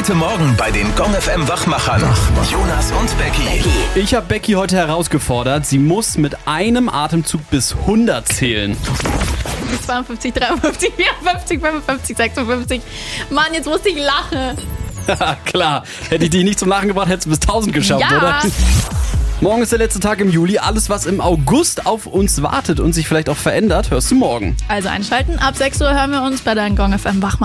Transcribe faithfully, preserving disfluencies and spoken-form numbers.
Heute Morgen bei den Gong F M Wachmachern. Jonas und Becky. Ich habe Becky heute herausgefordert. Sie muss mit einem Atemzug bis hundert zählen. zweiundfünfzig, dreiundfünfzig, vierundfünfzig, fünfundfünfzig, sechsundfünfzig. Mann, jetzt musste ich lachen. Klar, hätte ich dich nicht zum Lachen gebracht, hättest du bis tausend geschafft, Ja. oder? Morgen ist der letzte Tag im Juli. Alles, was im August auf uns wartet und sich vielleicht auch verändert, hörst du morgen. Also einschalten. Ab sechs Uhr hören wir uns bei deinen Gong F M Wachmachern.